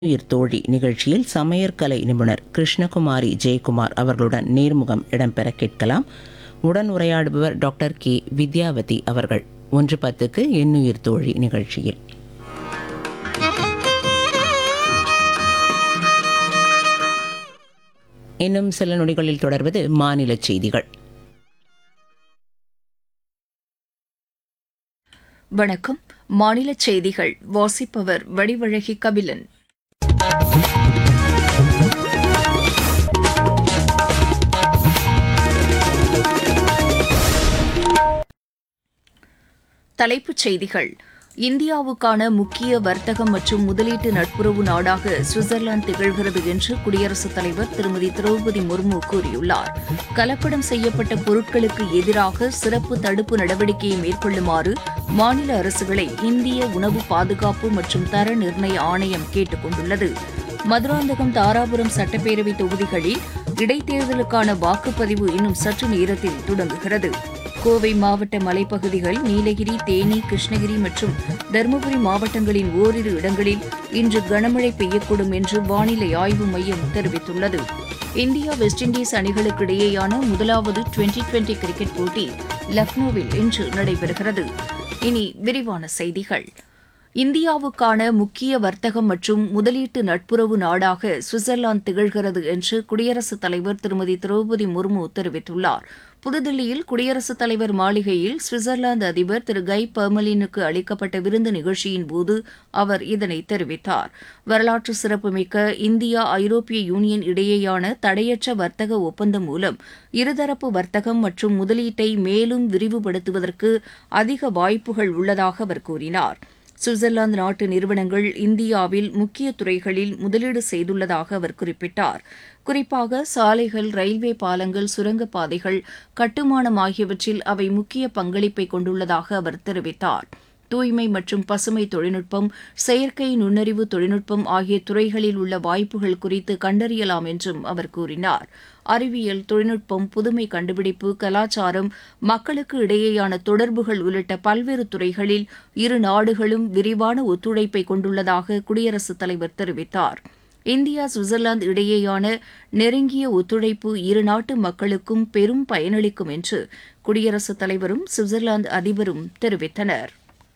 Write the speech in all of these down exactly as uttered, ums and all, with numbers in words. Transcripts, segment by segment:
உயிர் தோழி நிகழ்ச்சியில் சமையற்கலை நிபுணர் கிருஷ்ணகுமாரி ஜெயக்குமார் அவர்களுடன் நேர்முகம் இடம்பெற கேட்கலாம். உடன் உரையாடுபவர் டாக்டர் கே வித்யாவதி அவர்கள். ஒன்று பத்துக்கு எண்ணுயிர் தோழி நிகழ்ச்சியில். இன்னும் சில நொடிகளில் தொடர்வது மாநில செய்திகள். வணக்கம். மாநில செய்திகள் வாசிப்பவர் வடிவழகி கபிலன். தலைப்புச் செய்திகள். இந்தியாவுக்கான முக்கிய வர்த்தகம் மற்றும் முதலீட்டு நட்புறவு நாடாக சுவிட்சர்லாந்து திகழ்கிறது என்று குடியரசுத் தலைவர் திருமதி திரௌபதி முர்மு கூறியுள்ளார். கலப்படம் செய்யப்பட்ட பொருட்களுக்கு எதிராக சிறப்பு தடுப்பு நடவடிக்கையை மேற்கொள்ளுமாறு மாநில அரசுகளை இந்திய உணவு பாதுகாப்பு மற்றும் தர நிர்ணய ஆணையம் கேட்டுக் கொண்டுள்ளது. மதுராந்தகம், தாராபுரம் சட்டப்பேரவை தொகுதிகளில் இடைத்தேர்தலுக்கான வாக்குப்பதிவு இன்னும் சற்று நேரத்தில் தொடங்குகிறது. கோவை மாவட்ட மலைப்பகுதிகள், நீலகிரி, தேனி, கிருஷ்ணகிரி மற்றும் தருமபுரி மாவட்டங்களின் ஓரிரு இடங்களில் இன்று கனமழை பெய்யக்கூடும் என்று வானிலை ஆய்வு மையம் தெரிவித்துள்ளது. இந்தியா வெஸ்ட் இண்டீஸ் அணிகளுக்கு இடையேயான முதலாவது டுவெண்டி டுவெண்டி கிரிக்கெட் போட்டி லக்னோவில் இன்று நடைபெறுகிறது. இனி விரிவான செய்திகள். இந்தியாவுக்கான முக்கிய வர்த்தகம் மற்றும் முதலீட்டு நட்புறவு நாடாக சுவிட்சர்லாந்து திகழ்கிறது என்று குடியரசுத் தலைவர் திருமதி திரௌபதி முர்மு தெரிவித்துள்ளார். புதுதில்லியில் குடியரசுத் தலைவர் மாளிகையில் சுவிட்சர்லாந்து அதிபர் திரு கை பர்மலினுக்கு அளிக்கப்பட்ட விருந்து நிகழ்ச்சியின் போது அவர் இதனை தெரிவித்தார். வரலாற்று சிறப்புமிக்க இந்தியா ஐரோப்பிய யூனியன் இடையேயான தடையற்ற வர்த்தக ஒப்பந்தம் மூலம் இருதரப்பு வர்த்தகம் மற்றும் முதலீட்டை மேலும் விரிவுபடுத்துவதற்கு அதிக வாய்ப்புகள் உள்ளதாக அவர் கூறினார். சுவிட்சர்லாந்து நாட்டு நிறுவனங்கள் இந்தியாவில் முக்கிய துறைகளில் முதலீடு செய்துள்ளதாக அவர் குறிப்பிட்டார். குறிப்பாக சாலைகள், ரயில்வே பாலங்கள், சுரங்கப்பாதைகள், கட்டுமானம் ஆகியவற்றில் அவை முக்கிய பங்களிப்பை கொண்டுள்ளதாக அவர் தெரிவித்தார். தூய்மை மற்றும் பசுமை தொழில்நுட்பம், செயற்கை நுண்ணறிவு தொழில்நுட்பம் ஆகிய துறைகளில் உள்ள வாய்ப்புகள் குறித்து கண்டறியலாம் என்றும் அவர் கூறினார். அறிவியல், தொழில்நுட்பம், புதுமை கண்டுபிடிப்பு, கலாச்சாரம், மக்களுக்கு இடையேயான தொடர்புகள் உள்ளிட்ட பல்வேறு துறைகளில் இரு நாடுகளும் விரிவான ஒத்துழைப்பை கொண்டுள்ளதாக குடியரசுத் தலைவர் தெரிவித்தார். இந்தியா சுவிட்சர்லாந்து இடையேயான நெருங்கிய ஒத்துழைப்பு இரு நாட்டு மக்களுக்கும் பெரும் பயனளிக்கும் என்று குடியரசுத் தலைவரும் சுவிட்சர்லாந்து அதிபரும் தெரிவித்தனர்.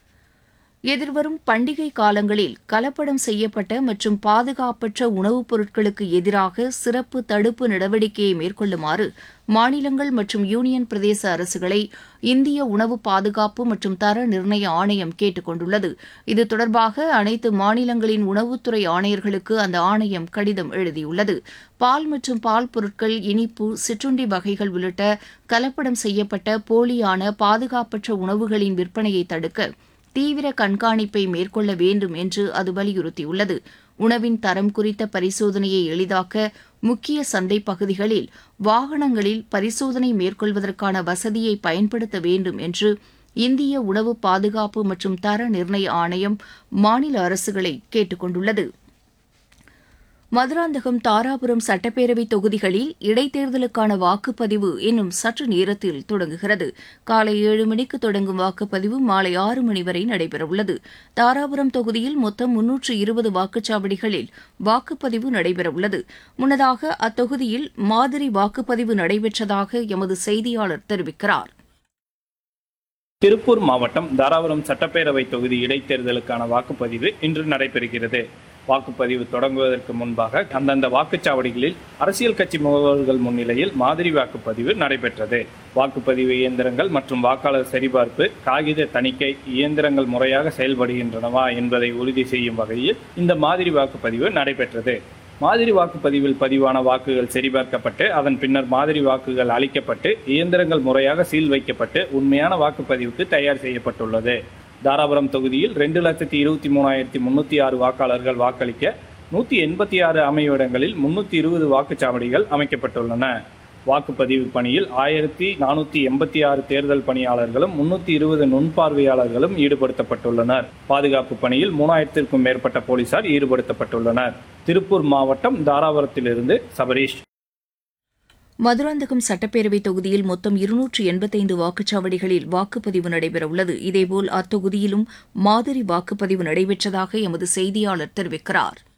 எதிர்வரும் பண்டிகை காலங்களில் கலப்படம் செய்யப்பட்ட மற்றும் பாதுகாப்பற்ற உணவுப் பொருட்களுக்கு எதிராக சிறப்பு தடுப்பு நடவடிக்கையை மேற்கொள்ளுமாறு மாநிலங்கள் மற்றும் யூனியன் பிரதேச அரசுகளை இந்திய உணவு பாதுகாப்பு மற்றும் தர நிர்ணய ஆணையம் கேட்டுக் கொண்டுள்ளது. இது தொடர்பாக அனைத்து மாநிலங்களின் உணவுத்துறை ஆணையர்களுக்கு அந்த ஆணையம் கடிதம் எழுதியுள்ளது. பால் மற்றும் பால் பொருட்கள், இனிப்பு, சிற்றுண்டி வகைகள் உள்ளிட்ட கலப்படம் செய்யப்பட்ட போலியான பாதுகாப்பற்ற உணவுகளின் விற்பனையை தடுக்க தீவிர கண்காணிப்பை மேற்கொள்ள வேண்டும் என்று அது வலியுறுத்தியுள்ளது. உணவின் தரம் குறித்த பரிசோதனையை எளிதாக்க முக்கிய சந்தை பகுதிகளில் வாகனங்களில் பரிசோதனை மேற்கொள்வதற்கான வசதியை பயன்படுத்த வேண்டும் என்று இந்திய உணவு பாதுகாப்பு மற்றும் தர நிர்ணய ஆணையம் மாநில அரசுகளை கேட்டுக் கொண்டுள்ளது. மதுராந்தகம், தாராபுரம் சட்டப்பேரவை தொகுதிகளில் இடைத்தேர்தலுக்கான வாக்குப்பதிவு இன்னும் சற்று நேரத்தில் தொடங்குகிறது. காலை ஏழு மணிக்கு தொடங்கும் வாக்குப்பதிவு மாலை ஆறு மணி வரை நடைபெறவுள்ளது. தாராபுரம் தொகுதியில் மொத்தம் முன்னூற்று இருபது வாக்குச்சாவடிகளில் வாக்குப்பதிவு நடைபெறவுள்ளது. முன்னதாக அத்தொகுதியில் மாதிரி வாக்குப்பதிவு நடைபெற்றதாக எமது செய்தியாளர் தெரிவிக்கிறார். திருப்பூர் மாவட்டம் தாராபுரம் சட்டப்பேரவை தொகுதி இடைத்தேர்தலுக்கான வாக்குப்பதிவு இன்று நடைபெறுகிறது. வாக்குப்பதிவு தொடங்குவதற்கு முன்பாக அந்தந்த வாக்குச்சாவடிகளில் அரசியல் கட்சி முகவர்கள் முன்னிலையில் மாதிரி வாக்குப்பதிவு நடைபெற்றது. வாக்குப்பதிவு இயந்திரங்கள் மற்றும் வாக்காளர் சரிபார்ப்பு, காகித தணிக்கை இயந்திரங்கள் முறையாக செயல்படுகின்றனவா என்பதை உறுதி செய்யும் வகையில் இந்த மாதிரி வாக்குப்பதிவு நடைபெற்றது. மாதிரி வாக்குப்பதிவில் பதிவான வாக்குகள் சரிபார்க்கப்பட்டு அதன் பின்னர் மாதிரி வாக்குகள் அளிக்கப்பட்டு இயந்திரங்கள் முறையாக சீல் வைக்கப்பட்டு உண்மையான வாக்குப்பதிவுக்கு தயார் செய்யப்பட்டுள்ளது. தாராபுரம் தொகுதியில் ரெண்டு லட்சத்தி இருபத்தி மூணாயிரத்தி முன்னூத்தி ஆறு வாக்காளர்கள் வாக்களிக்க நூத்தி எண்பத்தி ஆறு அமைவிடங்களில் முன்னூத்தி இருபது வாக்குச்சாவடிகள் அமைக்கப்பட்டுள்ளன. வாக்குப்பதிவு பணியில் ஆயிரத்தி நானூத்தி எண்பத்தி ஆறு தேர்தல் பணியாளர்களும் முன்னூத்தி இருபது நுண்பார்வையாளர்களும் ஈடுபடுத்தப்பட்டுள்ளனர். பாதுகாப்பு பணியில் மூணாயிரத்திற்கும் மேற்பட்ட போலீசார் ஈடுபடுத்தப்பட்டுள்ளனர். திருப்பூர் மாவட்டம் தாராபுரத்திலிருந்து சபரீஷ். மதுராந்தகம் சட்டப்பேரவை தொகுதியில் மொத்தம் இருநூற்று எண்பத்தைந்து வாக்குச்சாவடிகளில் வாக்குப்பதிவு நடைபெறவுள்ளது. இதேபோல் அத்தொகுதியிலும் மாதிரி வாக்குப்பதிவு நடைபெற்றதாக எமது செய்தியாளர் தெரிவிக்கிறார்.